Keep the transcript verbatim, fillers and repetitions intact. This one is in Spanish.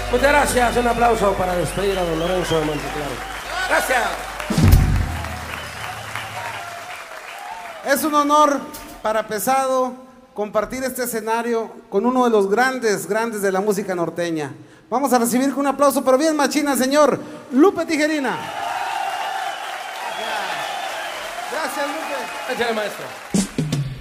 Muchas gracias, un aplauso para despedir a don Lorenzo de Monteclaro. Gracias. Es un honor para Pesado compartir este escenario con uno de los grandes, grandes de la música norteña. Vamos a recibir con un aplauso, pero bien machina, señor Lupe Tijerina. Gracias, Lupe. Gracias, maestro.